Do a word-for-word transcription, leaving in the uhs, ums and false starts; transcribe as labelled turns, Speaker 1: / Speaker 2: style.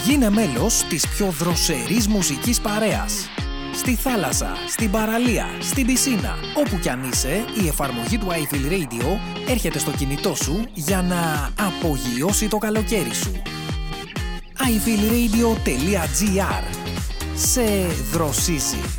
Speaker 1: Γίνε μέλος της πιο δροσερής μουσικής παρέας. Στη θάλασσα, στην παραλία, στην πισίνα, όπου κι αν είσαι, η εφαρμογή του iFeel Radio έρχεται στο κινητό σου για να απογειώσει το καλοκαίρι σου. άι φιλ ρέιντιο τελεία τζι άρ. Σε δροσίζει.